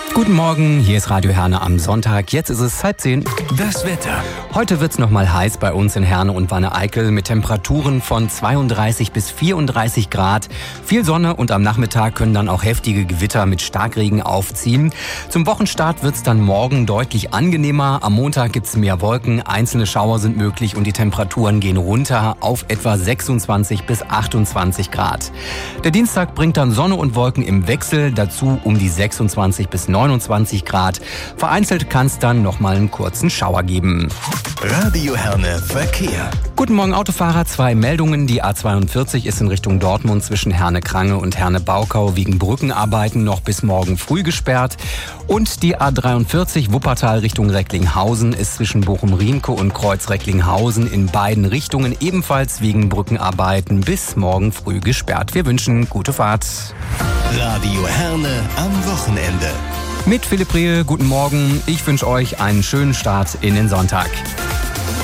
Guten Morgen, hier ist Radio Herne am Sonntag. Jetzt ist es 9:30. Das Wetter. Heute wird's noch mal heiß bei uns in Herne und Wanne-Eickel mit Temperaturen von 32 bis 34 Grad. Viel Sonne und am Nachmittag können dann auch heftige Gewitter mit Starkregen aufziehen. Zum Wochenstart wird's dann morgen deutlich angenehmer. Am Montag gibt's mehr Wolken, einzelne Schauer sind möglich und die Temperaturen gehen runter auf etwa 26 bis 28 Grad. Der Dienstag bringt dann Sonne und Wolken im Wechsel, dazu um die 26 bis 29 Grad. Vereinzelt kann es dann noch mal einen kurzen Schauer geben. Radio Herne Verkehr. Guten Morgen Autofahrer, 2 Meldungen. Die A42 ist in Richtung Dortmund zwischen Herne-Krange und Herne-Baukau wegen Brückenarbeiten noch bis morgen früh gesperrt. Und die A43 Wuppertal Richtung Recklinghausen ist zwischen Bochum-Riemke und Kreuz-Recklinghausen in beiden Richtungen ebenfalls wegen Brückenarbeiten bis morgen früh gesperrt. Wir wünschen gute Fahrt. Radio Herne am Wochenende. Mit Philipp Rehe, guten Morgen. Ich wünsche euch einen schönen Start in den Sonntag.